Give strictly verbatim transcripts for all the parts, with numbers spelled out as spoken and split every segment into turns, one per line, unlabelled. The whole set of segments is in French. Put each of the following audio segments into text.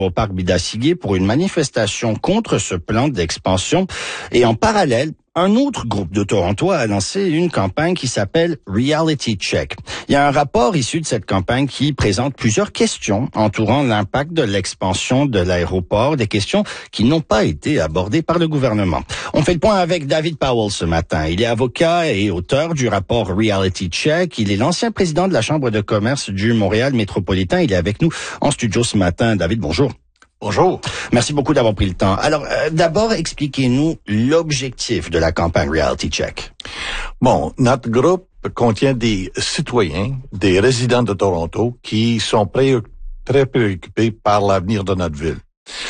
au parc Bidasigué pour une manifestation contre ce plan d'expansion. Et en parallèle, un autre groupe de Toronto a lancé une campagne qui s'appelle Reality Check. Il y a un rapport issu de cette campagne qui présente plusieurs questions entourant l'impact de l'expansion de l'aéroport, des questions qui n'ont pas été abordées par le gouvernement. On fait le point avec David Powell ce matin. Il est avocat et auteur du rapport Reality Check. Il est l'ancien président de la Chambre de commerce du Montréal métropolitain. Il est avec nous en studio ce matin. David, bonjour.
Bonjour.
Merci beaucoup d'avoir pris le temps. Alors, euh, d'abord, expliquez-nous l'objectif de la campagne Reality Check.
Bon, notre groupe contient des citoyens, des résidents de Toronto qui sont pré- très préoccupés par l'avenir de notre ville.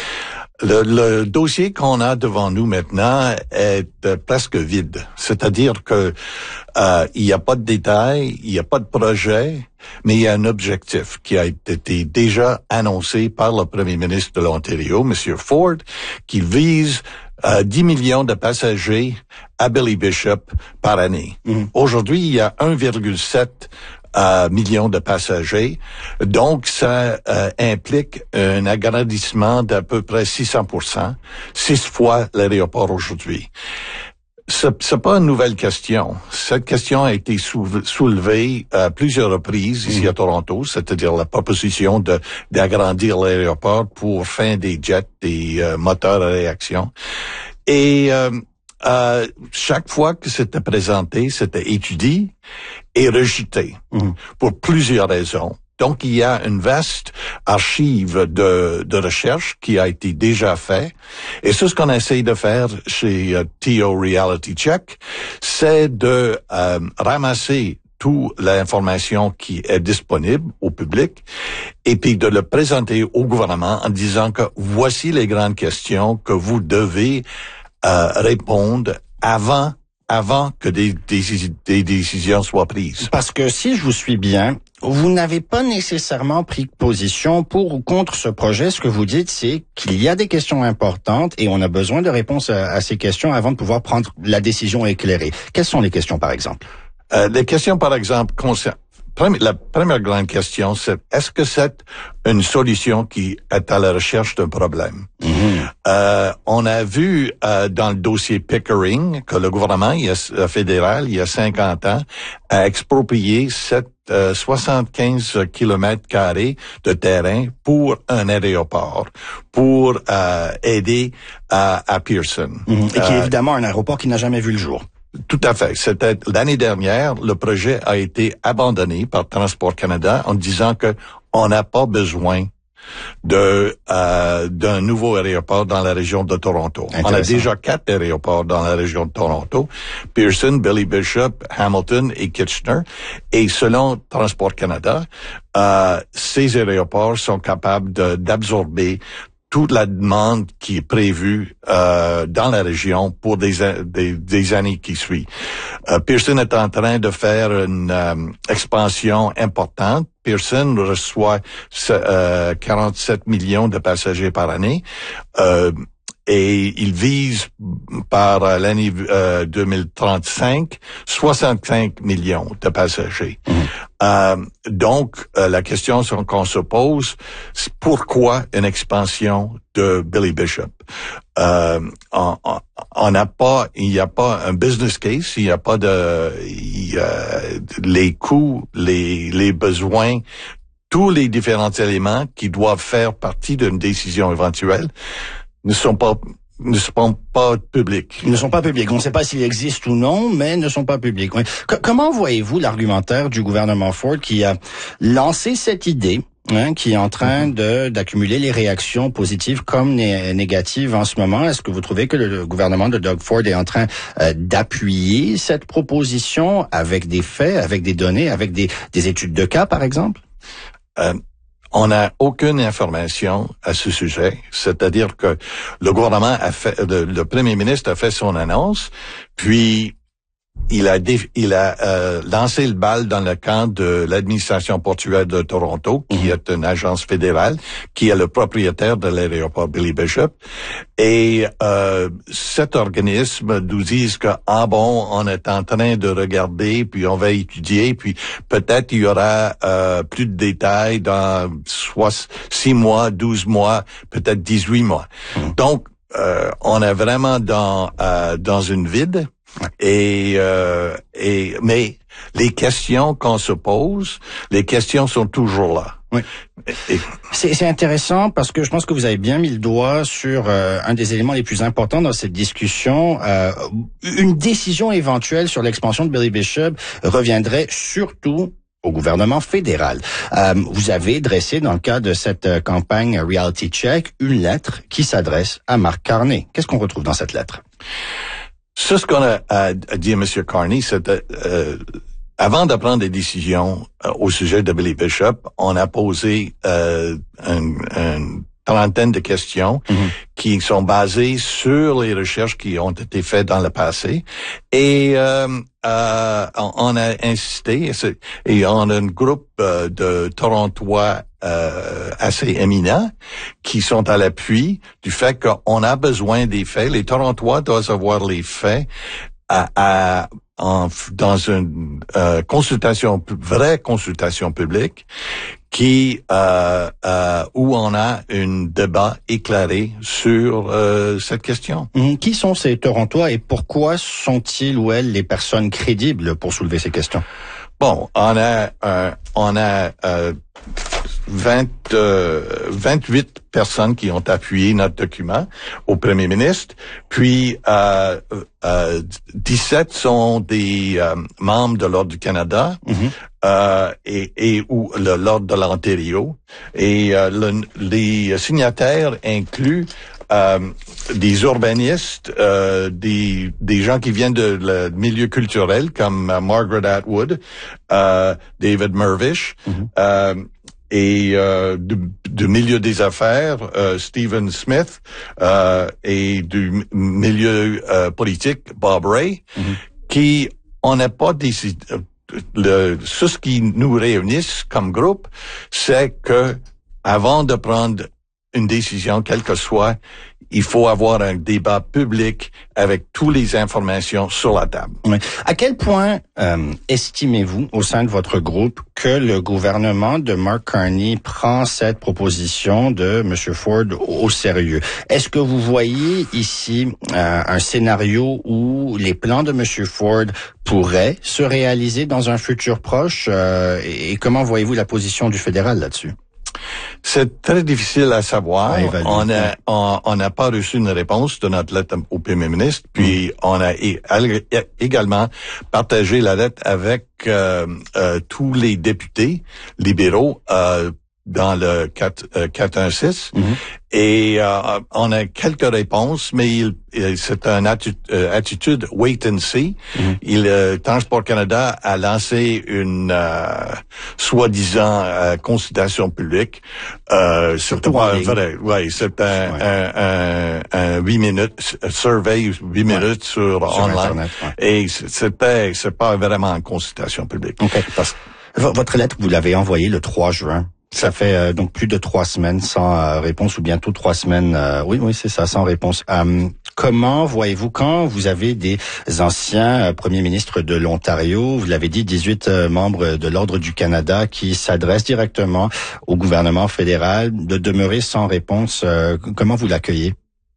Le, le dossier qu'on a devant nous maintenant est euh, presque vide. C'est-à-dire que euh, il n'y a pas de détails, il n'y a pas de projet, mais il y a un objectif qui a été déjà annoncé par le premier ministre de l'Ontario, M. Ford, qui vise euh, dix millions de passagers à Billy Bishop par année. Mmh. Aujourd'hui, il y a un virgule sept Euh, millions de passagers. Donc, ça euh, implique un agrandissement d'à peu près six cents pour cent, six fois l'aéroport aujourd'hui. Ce n'est pas une nouvelle question. Cette question a été soulevée à plusieurs reprises ici mmh. à Toronto, c'est-à-dire la proposition de d'agrandir l'aéroport pour faire des jets, des euh, moteurs à réaction. Et euh, Euh, chaque fois que c'était présenté, c'était étudié et rejeté mmh. pour plusieurs raisons. Donc, il y a une vaste archive de, de recherche qui a été déjà faite. Et c'est ce qu'on essaie de faire chez uh, T O Reality Check, c'est de euh, ramasser toute l'information qui est disponible au public et puis de le présenter au gouvernement en disant que voici les grandes questions que vous devez Euh, répondre avant avant que des, des, des décisions soient prises.
Parce que si je vous suis bien, vous n'avez pas nécessairement pris position pour ou contre ce projet. Ce que vous dites, c'est qu'il y a des questions importantes et on a besoin de réponses à, à ces questions avant de pouvoir prendre la décision éclairée. Quelles sont les questions, par exemple?
Euh, les questions, par exemple, concernent La première grande question, c'est est-ce que c'est une solution qui est à la recherche d'un problème? Mm-hmm. Euh, on a vu euh, dans le dossier Pickering que le gouvernement il y a, fédéral, il y a cinquante ans, a exproprié sept, euh, soixante-quinze kilomètres carrés de terrain pour un aéroport, pour euh, aider à, à Pearson.
Mm-hmm. Et qui est euh, évidemment un aéroport qui n'a jamais vu le jour.
Tout à fait. C'était l'année dernière, le projet a été abandonné par Transport Canada en disant que on n'a pas besoin de euh, d'un nouveau aéroport dans la région de Toronto. On a déjà quatre aéroports dans la région de Toronto: Pearson, Billy Bishop, Hamilton et Kitchener. Et selon Transport Canada, euh, ces aéroports sont capables de, d'absorber toute la demande qui est prévue euh, dans la région pour des, des, des années qui suivent. Euh, Pearson est en train de faire une euh, expansion importante. Pearson reçoit euh, quarante-sept millions de passagers par année. Euh, Et il vise par l'année euh, deux mille trente-cinq soixante-cinq millions de passagers. Mmh. Euh, donc, euh, la question qu'on se pose, c'est pourquoi une expansion de Billy Bishop? Euh, on n'a pas, il n'y a pas un business case, il n'y a pas de, il y a les coûts, les, les besoins, tous les différents éléments qui doivent faire partie d'une décision éventuelle ne sont pas ne sont pas publics.
Ils ne sont pas publics. On ne sait pas s'ils existent ou non, mais ne sont pas publics. Oui. C- comment voyez-vous l'argumentaire du gouvernement Ford qui a lancé cette idée, hein, qui est en train de d'accumuler les réactions positives comme né- négatives en ce moment? Est-ce que vous trouvez que le, le gouvernement de Doug Ford est en train euh, d'appuyer cette proposition avec des faits, avec des données, avec des, des études de cas, par exemple?
Euh, On n'a aucune information à ce sujet, c'est-à-dire que le gouvernement a fait, le, le premier ministre a fait son annonce, puis il a dé, il a euh, lancé le bal dans le camp de l'administration portuaire de Toronto, qui mm-hmm. est une agence fédérale, qui est le propriétaire de l'aéroport Billy Bishop. Et euh, cet organisme nous dit que ah bon, on est en train de regarder, puis on va étudier, puis peut-être il y aura euh, plus de détails dans soit six mois, douze mois, peut-être dix-huit mois. Mm-hmm. Donc euh, on est vraiment dans euh, dans une vide. Et, euh, et mais les questions qu'on se pose, les questions sont toujours là.
Oui. Et, c'est, c'est intéressant parce que je pense que vous avez bien mis le doigt sur euh, un des éléments les plus importants dans cette discussion. Euh, une décision éventuelle sur l'expansion de Billy Bishop reviendrait surtout au gouvernement fédéral. Euh, vous avez dressé, dans le cadre de cette euh, campagne Reality Check, une lettre qui s'adresse à Mark Carney. Qu'est-ce qu'on retrouve dans cette lettre?
C'est ce qu'on a, a, a dit à M. Carney, c'était euh, avant de prendre des décisions euh, au sujet de Billy Bishop, on a posé euh, une, une trentaine de questions mm-hmm. qui sont basées sur les recherches qui ont été faites dans le passé. Et euh, euh, on a insisté, et on a un groupe euh, de Torontois Euh, assez éminents qui sont à l'appui du fait qu'on a besoin des faits. Les Torontois doivent avoir les faits à, à en, dans une euh, consultation, vraie consultation publique qui euh, euh, où on a un débat éclairé sur euh, cette question.
Mmh. Qui sont ces Torontois et pourquoi sont-ils ou elles les personnes crédibles pour soulever ces questions?
Bon, on a euh, on a euh, vingt, euh, vingt-huit personnes qui ont appuyé notre document au Premier ministre, puis euh, euh, dix-sept sont des euh, membres de l'Ordre du Canada mm-hmm. euh, et, et ou le, l'Ordre de l'Ontario. Et euh, le, les signataires incluent Euh, des urbanistes, euh, des des gens qui viennent de le milieu culturel comme uh, Margaret Atwood, euh, David Mirvish, mm-hmm. euh, et euh, du, du milieu des affaires, euh, Stephen Smith, euh, et du milieu euh, politique, Bob Ray, mm-hmm. qui on n'a pas décidé. Le, ce qui nous réunit comme groupe, c'est que avant de prendre une décision, quelle que soit, il faut avoir un débat public avec toutes les informations sur la table.
Oui. À quel point euh, estimez-vous, au sein de votre groupe, que le gouvernement de Mark Carney prend cette proposition de M. Ford au sérieux? Est-ce que vous voyez ici euh, un scénario où les plans de M. Ford pourraient se réaliser dans un futur proche? Euh, et comment voyez-vous la position du fédéral là-dessus?
C'est très difficile à savoir. À on a, on, on n'a pas reçu une réponse de notre lettre au Premier ministre, puis mm. on a également partagé la lettre avec euh, euh, tous les députés libéraux euh, dans le quatre un six. Mm-hmm. Et euh, on a quelques réponses, mais il, c'est une attitude, euh, attitude wait and see. Mm-hmm. Il, euh, Transport Canada a lancé une euh, soi-disant euh, consultation publique. Euh, c'est pas vrai. Ouais, c'est un, ouais. un, un, un huit minutes survey, huit minutes ouais. sur, sur online. Internet, ouais. Et c'était, c'est pas vraiment une consultation publique.
Okay. Parce... Votre lettre, vous l'avez envoyée le trois juin. Ça fait euh, donc plus de trois semaines sans euh, réponse, ou bientôt trois semaines. Euh, oui, oui, c'est ça, sans réponse. Euh, comment voyez-vous, quand vous avez des anciens euh, premiers ministres de l'Ontario, vous l'avez dit, dix-huit euh, membres de l'Ordre du Canada qui s'adressent directement au gouvernement fédéral, de demeurer sans réponse, euh, comment vous l'accueillez?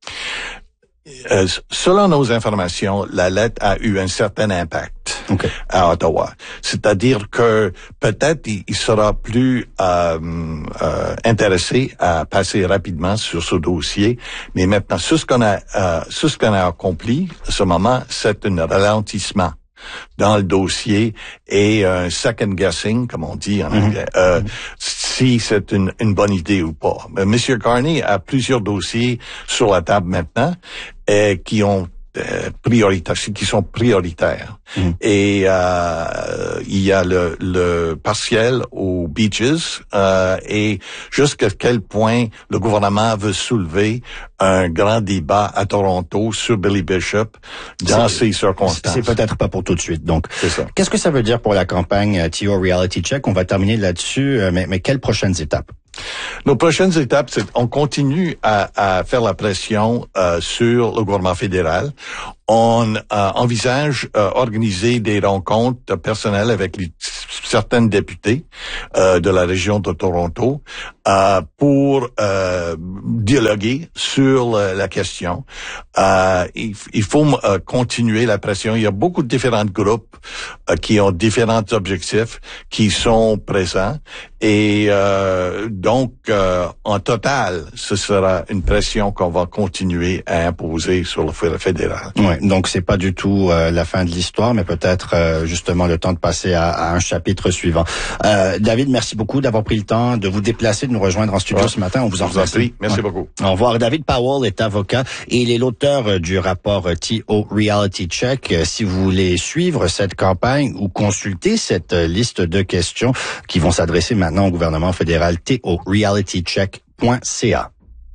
Euh, selon nos informations, la lettre a eu un certain impact okay. à Ottawa. C'est-à-dire que peut-être il, il sera plus euh, euh, intéressé à passer rapidement sur ce dossier. Mais maintenant, ce qu'on a, euh, ce qu'on a accompli à ce moment, c'est un ralentissement dans le dossier et un second guessing, comme on dit en anglais, mm-hmm. euh, si c'est une, une bonne idée ou pas. Mais M. Carney a plusieurs dossiers sur la table maintenant et qui ont euh, prioritaires, qui sont prioritaires. Mm. Et euh, il y a le, le partiel aux beaches euh, et jusqu'à quel point le gouvernement veut soulever un grand débat à Toronto sur Billy Bishop dans c'est, ces circonstances.
C'est peut-être pas pour tout de suite. Donc,
c'est ça.
Qu'est-ce que ça veut dire pour la campagne T O Reality Check? On va terminer là-dessus, mais, mais quelles prochaines étapes?
Nos prochaines étapes, c'est on continue à, à faire la pression euh, sur le gouvernement fédéral. On euh, envisage euh, organiser des rencontres personnelles avec les, certaines députés euh, de la région de Toronto euh, pour euh, dialoguer sur la, la question. Euh, il, il faut euh, continuer la pression. Il y a beaucoup de différents groupes euh, qui ont différents objectifs qui sont présents et euh, donc euh, en total, ce sera une pression qu'on va continuer à imposer sur le fédéral.
Ouais. Donc, c'est pas du tout euh, la fin de l'histoire, mais peut-être euh, justement le temps de passer à, à un chapitre suivant. Euh, David, merci beaucoup d'avoir pris le temps de vous déplacer, de nous rejoindre en studio ouais. ce matin. On vous en remercie.
Merci
ouais.
beaucoup.
Au revoir. David Powell est avocat et il est l'auteur du rapport T O Reality Check. Si vous voulez suivre cette campagne ou consulter cette liste de questions qui vont s'adresser maintenant au gouvernement fédéral, T O reality check point c a.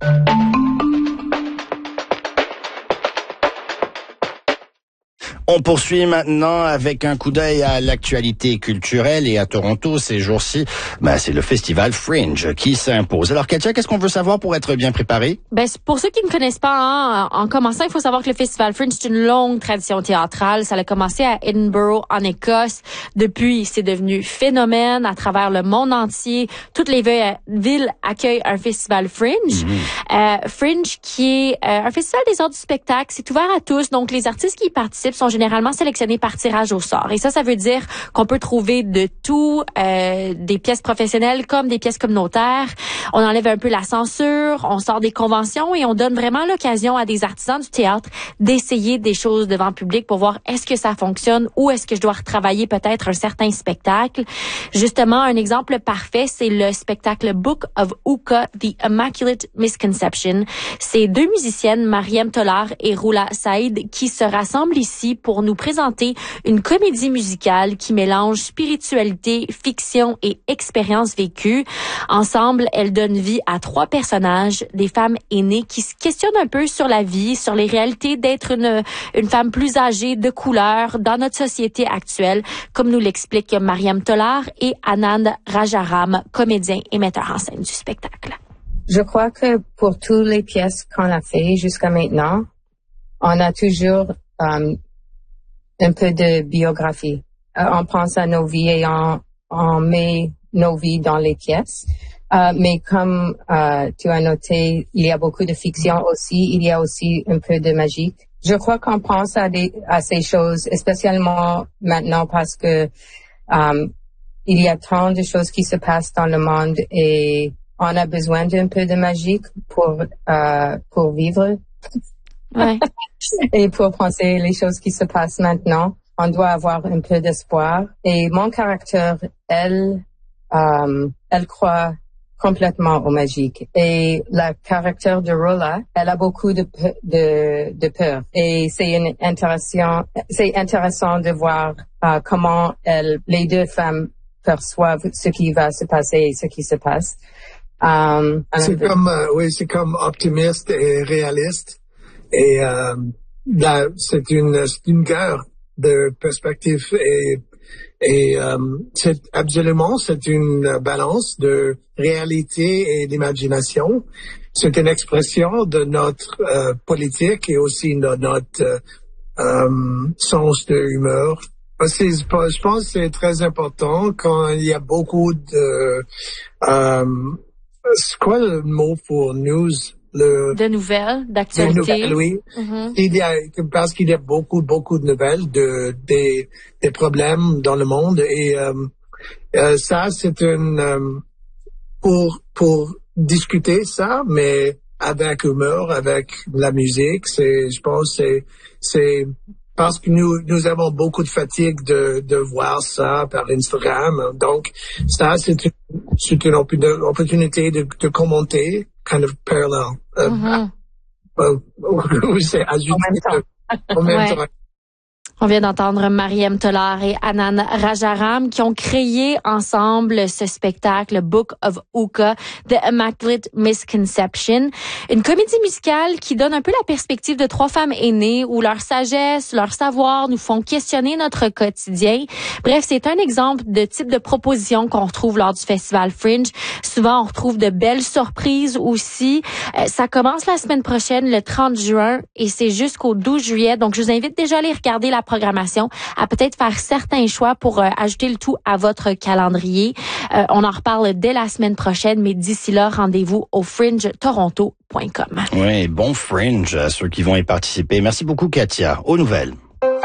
On poursuit maintenant avec un coup d'œil à l'actualité culturelle et à Toronto ces jours-ci. Ben, c'est le festival Fringe qui s'impose. Alors, Katia, qu'est-ce qu'on veut savoir pour être bien préparé?
Ben, pour ceux qui ne connaissent pas, hein, en commençant, il faut savoir que le festival Fringe, c'est une longue tradition théâtrale. Ça a commencé à Edinburgh, en Écosse. Depuis, c'est devenu phénomène à travers le monde entier. Toutes les villes accueillent un festival Fringe. Mm-hmm. Euh, Fringe, qui est euh, un festival des arts du spectacle. C'est ouvert à tous. Donc, les artistes qui y participent sont généralement sélectionnés par tirage au sort. Et ça, ça veut dire qu'on peut trouver de tout, euh, des pièces professionnelles comme des pièces communautaires. On enlève un peu la censure, on sort des conventions et on donne vraiment l'occasion à des artisans du théâtre d'essayer des choses devant le public pour voir est-ce que ça fonctionne ou est-ce que je dois retravailler peut-être un certain spectacle. Justement, un exemple parfait, c'est le spectacle Book of Uka, The Immaculate Misconception. C'est deux musiciennes, Mariam Tolar et Roula Saïd, qui se rassemblent ici pour nous présenter une comédie musicale qui mélange spiritualité, fiction et expérience vécue. Ensemble, elles donnent vie à trois personnages, des femmes aînées qui se questionnent un peu sur la vie, sur les réalités d'être une, une femme plus âgée, de couleur, dans notre société actuelle, comme nous l'expliquent Mariam Tolar et Anand Rajaram, comédien et metteur en scène du spectacle.
Je crois que pour toutes les pièces qu'on a fait jusqu'à maintenant, on a toujours um, un peu de biographie. Euh, on pense à nos vies et on, on met nos vies dans les pièces. Euh, mais comme euh, tu as noté, il y a beaucoup de fiction aussi. Il y a aussi un peu de magie. Je crois qu'on pense à, des, à ces choses, spécialement maintenant parce que um, il y a tant de choses qui se passent dans le monde et on a besoin d'un peu de magie pour euh, pour vivre.
Ouais.
Et pour penser les choses qui se passent maintenant, on doit avoir un peu d'espoir. Et mon caractère, elle, euh, elle croit complètement au magique. Et le caractère de Rola, elle a beaucoup de pe- de, de peur. Et c'est une intéressant, c'est intéressant de voir euh, comment elle, les deux femmes perçoivent ce qui va se passer et ce qui se passe. Um,
c'est comme, euh, oui, c'est comme optimiste et réaliste. Et euh, là, c'est une, c'est une guerre de perspective et, et euh, c'est absolument, c'est une balance de réalité et d'imagination. C'est une expression de notre euh, politique et aussi de notre euh, euh, sens de humeur. Aussi, je pense que c'est très important quand il y a beaucoup de... Euh, c'est quoi le mot pour news? Le,
de nouvelles, d'actualité.
Nouvelles, oui. Mm-hmm. Il y a, parce qu'il y a beaucoup, beaucoup de nouvelles de, des, des problèmes dans le monde et, euh, euh, ça, c'est une, euh, pour, pour discuter ça, mais avec humeur, avec la musique, c'est, je pense, c'est, c'est, parce que nous, nous avons beaucoup de fatigue de, de voir ça par Instagram. Donc, ça, c'est une, c'est une opportunité de, de commenter, kind of parallel.
Mm-hmm.
Euh, euh, c'est ajouté en même
Ouais.
temps.
On vient d'entendre Mariam Tolar et Anand Rajaram qui ont créé ensemble ce spectacle Book of Hookah, The Immaculate Misconception, une comédie musicale qui donne un peu la perspective de trois femmes aînées où leur sagesse, leur savoir nous font questionner notre quotidien. Bref, c'est un exemple de type de proposition qu'on retrouve lors du Festival Fringe. Souvent, on retrouve de belles surprises aussi. Euh, ça commence la semaine prochaine, le trente juin, et c'est jusqu'au douze juillet. Donc, je vous invite déjà à aller regarder la programmation, à peut-être faire certains choix pour euh, ajouter le tout à votre calendrier. Euh, on en reparle dès la semaine prochaine, mais d'ici là, rendez-vous au fringe toronto point com.
Oui, bon Fringe à ceux qui vont y participer. Merci beaucoup, Katia. Aux nouvelles.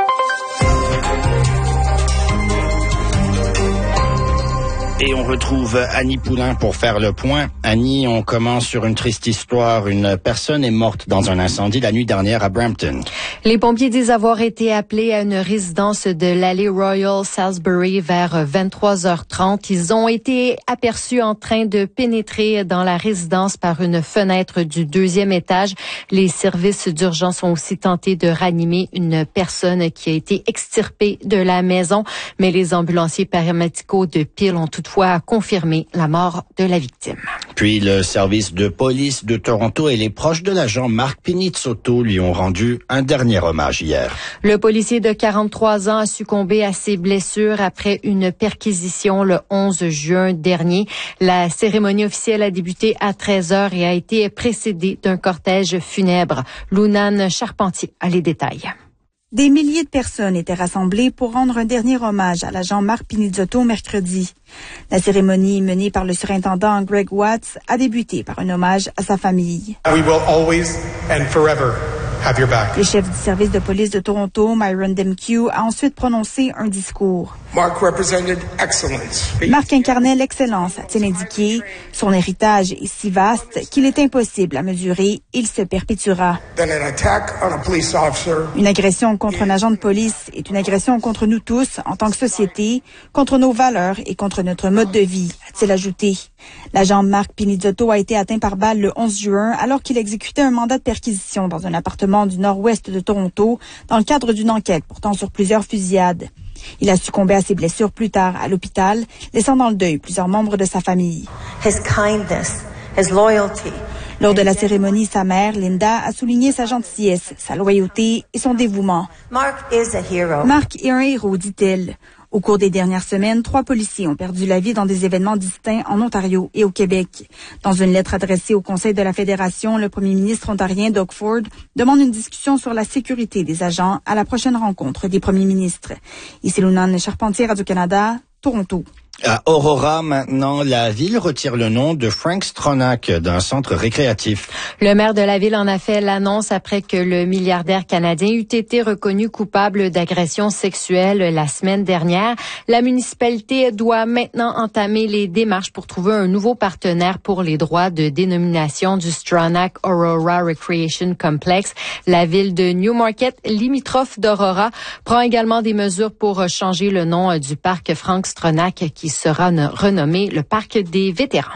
Et on retrouve Annie Poulain pour faire le point. Annie, on commence sur une triste histoire. Une personne est morte dans un incendie la nuit dernière à Brampton.
Les pompiers disent avoir été appelés à une résidence de l'allée Royal Salisbury vers vingt-trois heures trente. Ils ont été aperçus en train de pénétrer dans la résidence par une fenêtre du deuxième étage. Les services d'urgence ont aussi tenté de ranimer une personne qui a été extirpée de la maison, mais les ambulanciers paramédicaux de Peel ont toutefois confirmé la mort de la victime.
Puis le service de police de Toronto et les proches de l'agent Mark Pinizzotto lui ont rendu un dernier hommage hier.
Le policier de quarante-trois ans a succombé à ses blessures après une perquisition le onze juin dernier. La cérémonie officielle a débuté à treize heures et a été précédée d'un cortège funèbre. Lounane Charpentier a les détails.
Des milliers de personnes étaient rassemblées pour rendre un dernier hommage à l'agent Mark Pinizzotto mercredi. La cérémonie menée par le surintendant Greg Watts a débuté par un hommage à sa famille.
We will always and forever have your back.
Le chef du service de police de Toronto, Myron Demkew, a ensuite prononcé un discours.
Mark represented excellence.
Mark incarnait l'excellence, a-t-il indiqué. Son héritage est si vaste qu'il est impossible à mesurer. Il se perpétuera.
Then an attack on a police officer.
Une agression contre un agent de police est une agression contre nous tous en tant que société, contre nos valeurs et contre notre mode de vie, a-t-il ajouté. L'agent Mark Pinizzotto a été atteint par balle le onze juin alors qu'il exécutait un mandat de perquisition dans un appartement du nord-ouest de Toronto dans le cadre d'une enquête portant sur plusieurs fusillades. Il a succombé à ses blessures plus tard à l'hôpital, laissant dans le deuil plusieurs membres de sa famille.
His kindness, his loyalty.
Lors de la cérémonie, sa mère, Linda, a souligné sa gentillesse, sa loyauté et son dévouement.
Mark is a hero.
Mark est un héros, dit-elle. Au cours des dernières semaines, trois policiers ont perdu la vie dans des événements distincts en Ontario et au Québec. Dans une lettre adressée au Conseil de la Fédération, le premier ministre ontarien Doug Ford demande une discussion sur la sécurité des agents à la prochaine rencontre des premiers ministres. Ici Lounane Charpentier, Radio-Canada, Toronto.
À Aurora, maintenant, la ville retire le nom de Frank Stronach d'un centre récréatif.
Le maire de la ville en a fait l'annonce après que le milliardaire canadien eut été reconnu coupable d'agression sexuelle la semaine dernière. La municipalité doit maintenant entamer les démarches pour trouver un nouveau partenaire pour les droits de dénomination du Stronach Aurora Recreation Complex. La ville de Newmarket, limitrophe d'Aurora, prend également des mesures pour changer le nom du parc Frank Stronach qui sera renommé le Parc des vétérans.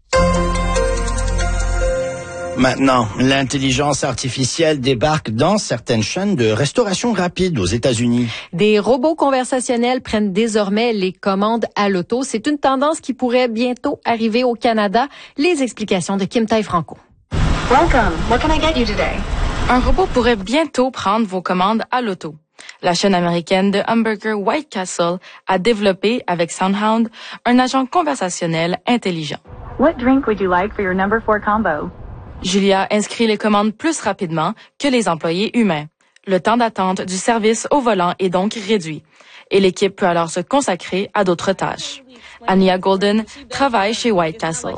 Maintenant, l'intelligence artificielle débarque dans certaines chaînes de restauration rapide aux États-Unis.
Des robots conversationnels prennent désormais les commandes à l'auto. C'est une tendance qui pourrait bientôt arriver au Canada. Les explications de Kim Tai-Franco.
Welcome. What can I get you today?
Un robot pourrait bientôt prendre vos commandes à l'auto. La chaîne américaine de hamburger White Castle a développé, avec SoundHound, un agent conversationnel intelligent.
What drink would you like for your number four combo?
Julia inscrit les commandes plus rapidement que les employés humains. Le temps d'attente du service au volant est donc réduit et l'équipe peut alors se consacrer à d'autres tâches. Anya Golden travaille chez White Castle.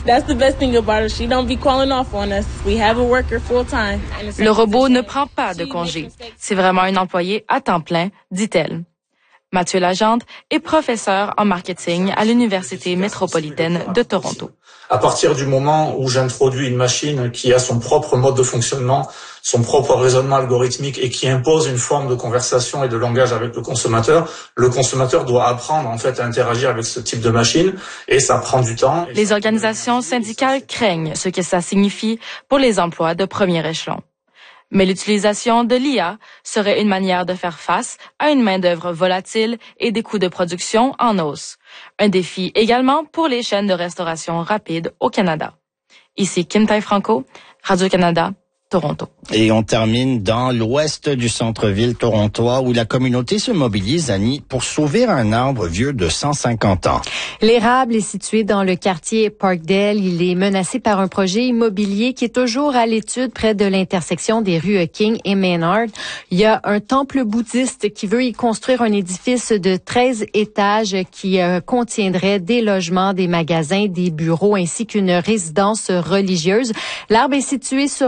Le robot ne prend pas de congé. C'est vraiment un employé à temps plein, dit-elle. Mathieu Lagende est professeur en marketing à l'Université métropolitaine de Toronto.
À partir du moment où j'introduis une machine qui a son propre mode de fonctionnement, son propre raisonnement algorithmique et qui impose une forme de conversation et de langage avec le consommateur, le consommateur doit apprendre en fait à interagir avec ce type de machine et ça prend du temps.
Les organisations syndicales craignent ce que ça signifie pour les emplois de premier échelon. Mais l'utilisation de l'I A serait une manière de faire face à une main-d'œuvre volatile et des coûts de production en hausse. Un défi également pour les chaînes de restauration rapide au Canada. Ici Kim Tai-Franco, Radio-Canada, Toronto.
Et on termine dans l'ouest du centre-ville torontois où la communauté se mobilise, Annie, pour sauver un arbre vieux de cent cinquante ans.
L'érable est situé dans le quartier Parkdale. Il est menacé par un projet immobilier qui est toujours à l'étude près de l'intersection des rues King et Maynard. Il y a un temple bouddhiste qui veut y construire un édifice de treize étages qui euh, contiendrait des logements, des magasins, des bureaux ainsi qu'une résidence religieuse. L'arbre est situé sur